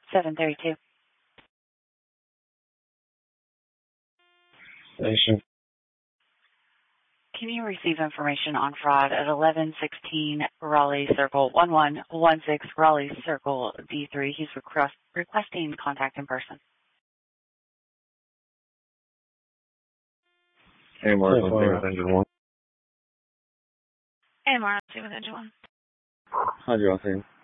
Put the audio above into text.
732. Station. Can you receive information on fraud at 1116 Raleigh Circle, 1116 Raleigh Circle D3? He's requesting contact in person. Hey, Mark, I'm with Engine 1. Hey, Mark, with Engine 1. How'd you all think?